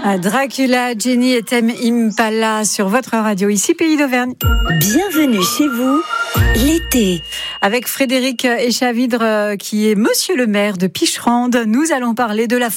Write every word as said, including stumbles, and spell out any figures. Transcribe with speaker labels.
Speaker 1: Dracula, Jenny et Tame Impala sur votre radio, ici Pays d'Auvergne.
Speaker 2: Bienvenue chez vous, l'été.
Speaker 1: Avec Frédéric Echavidre, qui est monsieur le maire de Picherande, nous allons parler de la